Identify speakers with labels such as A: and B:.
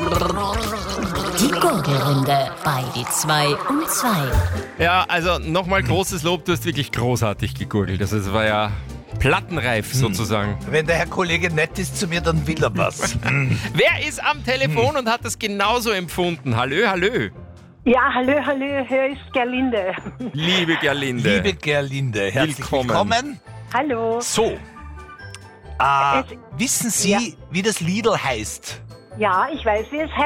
A: Die Gurgelrunde bei die 2 und 2.
B: Ja, also nochmal großes Lob, du hast wirklich großartig gegurgelt. Also es war ja plattenreif sozusagen.
C: Wenn der Herr Kollege nett ist zu mir, dann will er was.
B: Wer ist am Telefon und hat das genauso empfunden? Hallö.
D: Ja, hallo, hier ist Gerlinde.
B: Liebe Gerlinde.
C: Liebe Gerlinde, herzlich willkommen.
D: Hallo.
C: So, wissen Sie, wie das Liedl heißt?
D: Ja, ich weiß, wie es heißt.